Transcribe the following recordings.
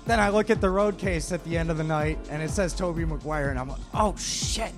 Then I look at the road case at the end of the night, and it says Tobey Maguire, and I'm like, oh, shit.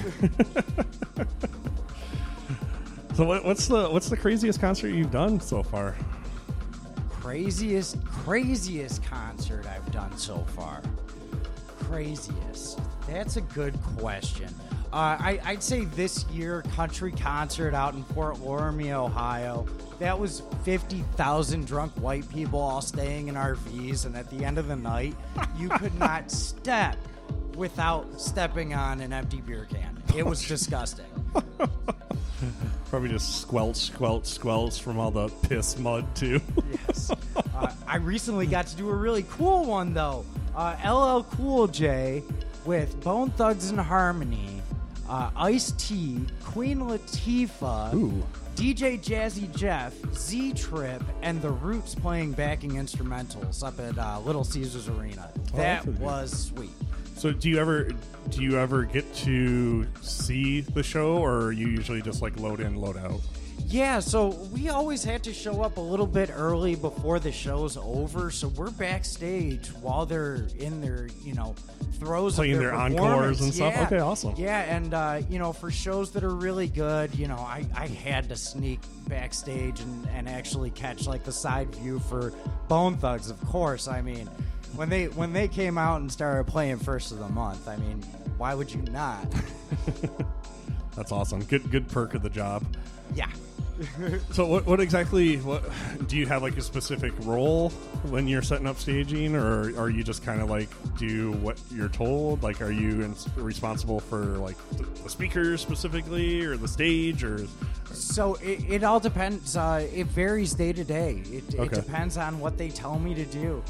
So what's the craziest concert you've done so far? Craziest concert I've done so far. Craziest. That's a good question. I'd say this year, country concert out in Fort Laramie, Ohio. That was 50,000 drunk white people all staying in RVs, and at the end of the night, you could not step without stepping on an empty beer can. It was disgusting. Probably just squelch from all the piss mud, too. Yes. I recently got to do a really cool one, though. LL Cool J with Bone Thugs and Harmony, Ice-T, Queen Latifah, Ooh. DJ Jazzy Jeff, Z-Trip, and The Roots playing backing instrumentals up at Little Caesars Arena. That was sweet. So do you ever get to see the show, or are you usually just like load in, load out? Yeah, so we always had to show up a little bit early before the show's over, so we're backstage while they're in their, throes playing of their encores and stuff. Yeah. Okay, awesome. Yeah, and for shows that are really good, I had to sneak backstage and actually catch like the side view for Bone Thugs, of course. I mean, when they came out and started playing First of the Month, I mean, why would you not? That's awesome. Good perk of the job. Yeah. So what exactly do you have, like a specific role when you're setting up staging, or are you just kind of like do what you're told? Like, are you responsible for like the speakers specifically, or the stage, or? So it all depends. It varies day to day. It depends on what they tell me to do.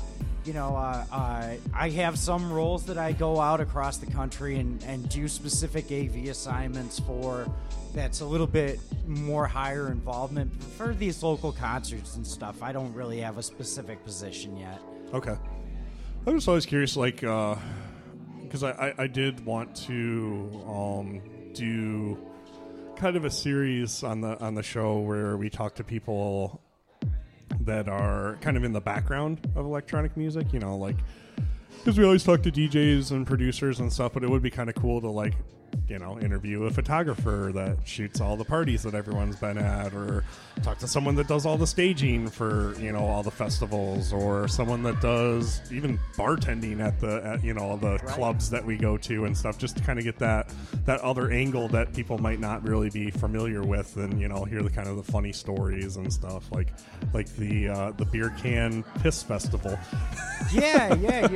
I have some roles that I go out across the country and do specific AV assignments for. That's a little bit more higher involvement for these local concerts and stuff. I don't really have a specific position yet. Okay. I'm just always curious, like, because I did want to do kind of a series on the show where we talk to people that are kind of in the background of electronic music, like, because we always talk to DJs and producers and stuff, but it would be kind of cool to, like, interview a photographer that shoots all the parties that everyone's been at, or talk to someone that does all the staging for, all the festivals, or someone that does even bartending at all the clubs that we go to and stuff, just to kind of get that other angle that people might not really be familiar with, and, hear the kind of the funny stories and stuff, like the beer can piss festival. Yeah,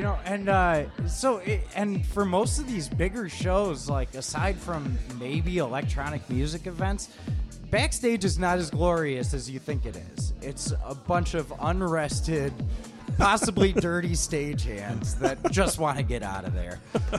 and for most of these bigger shows, like, aside from maybe electronic music events, backstage is not as glorious as you think it is. It's a bunch of unrested, possibly dirty stagehands that just want to get out of there.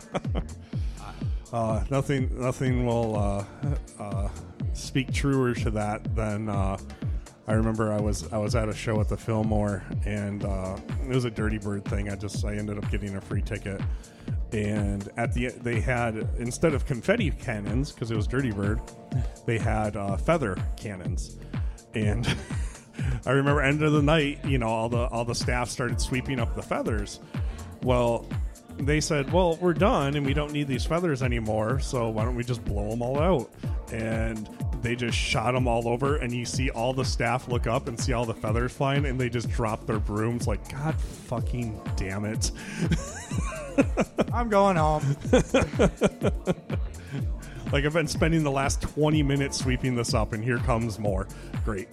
Nothing will speak truer to that than I remember I was at a show at the Fillmore, and it was a Dirty Bird thing. I ended up getting a free ticket, and they had, instead of confetti cannons, because it was Dirty Bird, they had feather cannons, and I remember end of the night, all the staff started sweeping up the feathers. Well, they said, well, we're done and we don't need these feathers anymore, so why don't we just blow them all out? And they just shot them all over, and you see all the staff look up and see all the feathers flying, and they just drop their brooms like, God fucking damn it. I'm going home. Like, I've been spending the last 20 minutes sweeping this up, and here comes more. Great.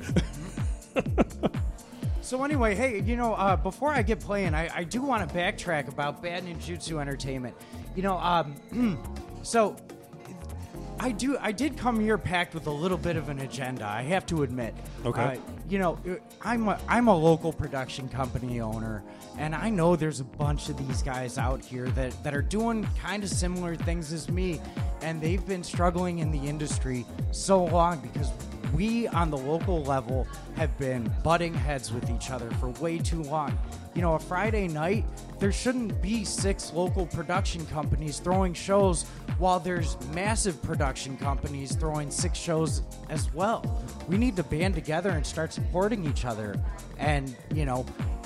So anyway, hey, before I get playing, I do want to backtrack about Bad Ninjutsu Entertainment. So I did come here packed with a little bit of an agenda, I have to admit. Okay. I'm a local production company owner, and I know there's a bunch of these guys out here that are doing kind of similar things as me, and they've been struggling in the industry so long because we on the local level have been butting heads with each other for way too long. A Friday night, there shouldn't be 6 local production companies throwing shows while there's massive production companies throwing 6 shows as well. We need to band together and start supporting each other. And,